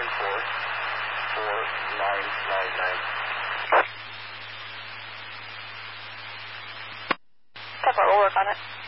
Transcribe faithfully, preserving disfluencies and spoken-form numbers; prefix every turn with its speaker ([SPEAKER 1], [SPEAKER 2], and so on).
[SPEAKER 1] nine four four nine nine nine.
[SPEAKER 2] ten four, we'll work on it.